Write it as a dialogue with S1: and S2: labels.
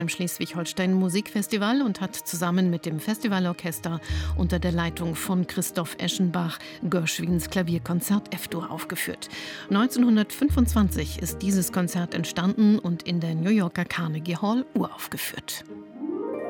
S1: im Schleswig-Holstein Musikfestival und hat zusammen mit dem Festivalorchester unter der Leitung von Christoph Eschenbach Gershwins Klavierkonzert F-Dur aufgeführt. 1925 ist dieses Konzert entstanden und in der New Yorker Carnegie Hall uraufgeführt.